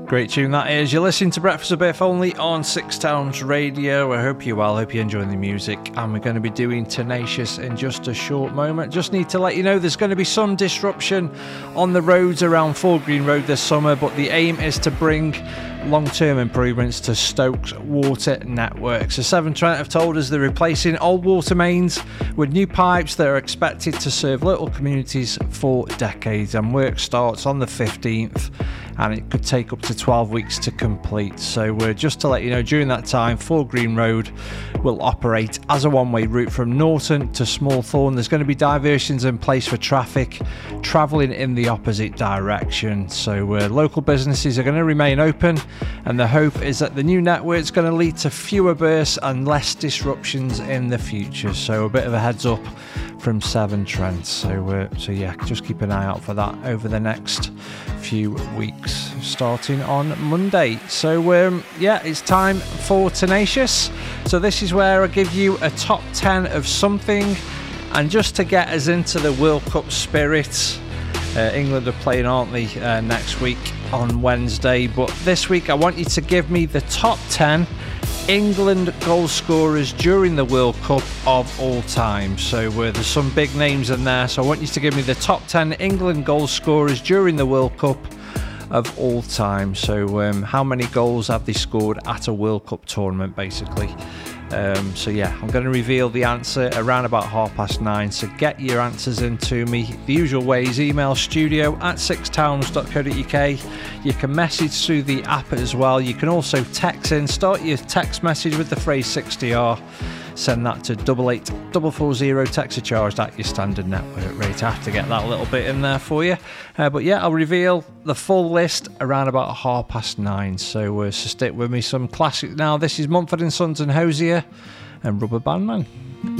Great tune that is. You're listening to Breakfast with Biff only on Six Towns Radio. I hope you're well, hope you're enjoying the music, and we're going to be doing Tenacious in just a short moment. Just need to let you know there's going to be some disruption on the roads around Ford Green Road this summer, but the aim is to bring long-term improvements to Stoke's water network. So Severn Trent have told us they're replacing old water mains with new pipes that are expected to serve local communities for decades, and work starts on the 15th and it could take up to 12 weeks to complete. So just to let you know, during that time, Ford Green Road will operate as a one-way route from Norton to Smallthorne. There's going to be diversions in place for traffic travelling in the opposite direction. So local businesses are going to remain open, and the hope is that the new network is going to lead to fewer bursts and less disruptions in the future. So a bit of a heads up from Severn Trent. So yeah, just keep an eye out for that over the next few weeks, starting on Monday. So yeah, it's time for Tenacious. So this is where I give you a top 10 of something, and just to get us into the World Cup spirit. England are playing, aren't they, next week on Wednesday, but this week I want you to give me the top 10 England goal scorers during the World Cup of all time. So there's some big names in there, so I want you to give me the top 10 England goal scorers during the World Cup of all time. So how many goals have they scored at a World Cup tournament, basically? So yeah, I'm going to reveal the answer around about 9:30, so get your answers in to me. The usual ways: email studio@sixtowns.co.uk. you can message through the app as well. You can also text in, start your text message with the phrase 60R, send that to 88440, text charged at your standard network rate. I have to get that little bit in there for you, but yeah, I'll reveal the full list around about 9:30, so stick with me. Some classic now. This is Mumford & Sons and Hosier and Rubber Band Man.